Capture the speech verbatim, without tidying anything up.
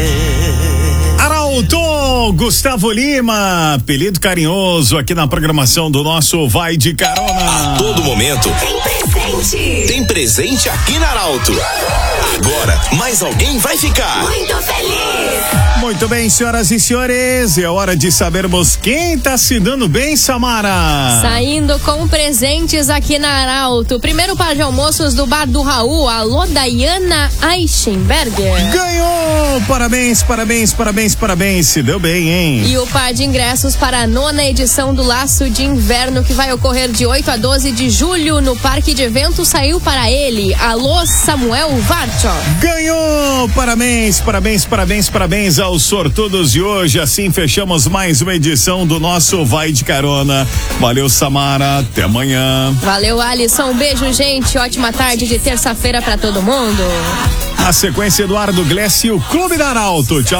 Arauto, Gustavo Lima, apelido carinhoso aqui na programação do nosso Vai de Carona. A todo momento tem presente. Tem presente aqui na Arauto. Agora, mais alguém vai ficar muito feliz. Muito bem, senhoras e senhores, é hora de sabermos quem tá se dando bem, Samara. Saindo com presentes aqui na Arauto. Primeiro par de almoços do Bar do Raul. Alô, Dayana Eichenberger. Ganhou! Parabéns, parabéns, parabéns, parabéns. Se deu bem, hein? E o par de ingressos para a nona edição do Laço de Inverno, que vai ocorrer de oito a doze de julho no Parque de Eventos, saiu para ele. Alô, Samuel Varcho. Ganhou! Parabéns, parabéns, parabéns, parabéns aos sortudos de hoje. Assim fechamos mais uma edição do nosso Vai de Carona. Valeu, Samara. Até amanhã. Valeu, Alisson. Um beijo, gente. Ótima tarde de terça-feira para todo mundo. A sequência, Eduardo Glessi e o Clube da Arauto. Tchau.